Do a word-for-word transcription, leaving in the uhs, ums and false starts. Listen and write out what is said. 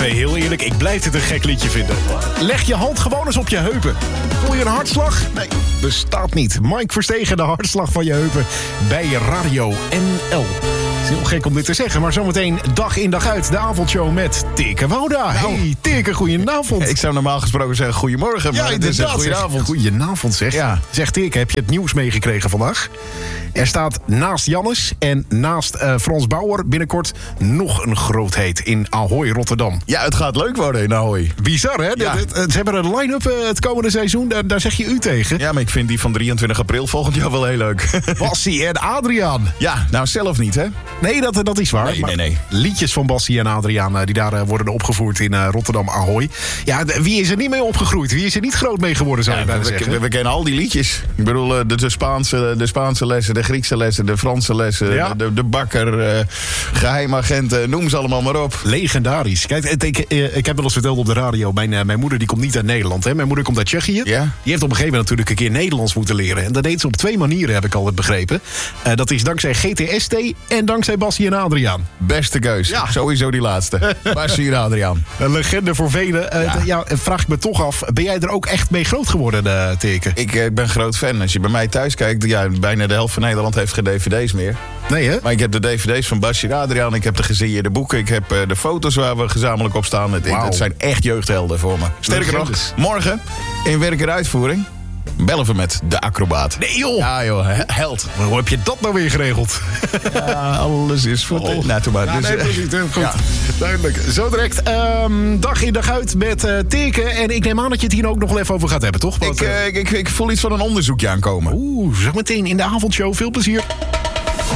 Nee, heel eerlijk, ik blijf dit een gek liedje vinden. Leg je hand gewoon eens op je heupen. Voel je een hartslag? Nee, bestaat niet. Mike Verstegen, de hartslag van je heupen bij Radio N L. Het is heel gek om dit te zeggen, maar zometeen dag in dag uit de avondshow met Teke Wouda. Nou, hey, Teke, goedenavond. Ik zou normaal gesproken zeggen goedemorgen, maar ja, het is een goedenavond. Goedenavond, zeg. Ja. Zeg Teke, heb je het nieuws meegekregen vandaag? Er staat naast Jannes en naast uh, Frans Bauer binnenkort nog een grootheid in Ahoy, Rotterdam. Ja, het gaat leuk worden in Ahoy. Bizar, hè? Ja. De, de, de, ze hebben een line-up uh, het komende seizoen, daar, daar zeg je u tegen. Ja, maar ik vind die van drieëntwintig april volgend jaar wel heel leuk. Bassie en Adriaan. Ja, nou zelf niet, hè? Nee, dat, dat is waar. Nee, nee, nee. Liedjes van Bassie en Adriaan die daar uh, worden opgevoerd in uh, Rotterdam Ahoy. Ja, de, wie is er niet mee opgegroeid? Wie is er niet groot mee geworden, zou Ja, je bijna we, zeggen? we, we kennen al die liedjes. Ik bedoel, de, de, Spaanse, de Spaanse lessen, de Griekse lessen, de Franse lessen, Ja. de, de bakker, uh, geheimagenten, noem ze allemaal maar op. Legendarisch. Kijk, ik, ik, ik heb wel eens verteld op de radio, mijn, uh, mijn moeder die komt niet uit Nederland. Hè? Mijn moeder komt uit Tsjechië. Ja. Die heeft op een gegeven moment natuurlijk een keer Nederlands moeten leren. En dat deed ze op twee manieren, heb ik altijd begrepen. Uh, dat is dankzij G T S T en dankzij Bassie en Adriaan. Beste keus. Ja. Sowieso die laatste. Bassie en Adriaan. Een legende voor velen. Uh, Ja. d- ja, vraag ik me toch af, ben jij er ook echt mee groot geworden, uh, Teke? Ik uh, ben groot fan. Als je bij mij thuis kijkt, ja, bijna de helft van Nederland heeft geen D V D's meer. Nee, hè? Maar ik heb de D V D's van Bassie en Adriaan. Ik heb de gesigneerde boeken. Ik heb uh, de foto's waar we gezamenlijk op staan. Het, Wauw. het zijn echt jeugdhelden voor me. Sterker nog, Legendes. morgen in werk en uitvoering bellen we met de acrobaat. Nee, joh! Ja, joh, he- held. Maar hoe heb je dat nou weer geregeld? Ja, alles is voor Oh. Nou, toen maar. Ja, Dus, nee, eh, precies. hè. Goed. ja. Duidelijk. Zo direct ehm, dag in dag uit met uh, Teke. En ik neem aan dat je het hier ook nog wel even over gaat hebben, toch? Want, ik, uh, uh, ik, ik, ik voel iets van een onderzoekje aankomen. Oeh, zometeen in de avondshow. Veel plezier.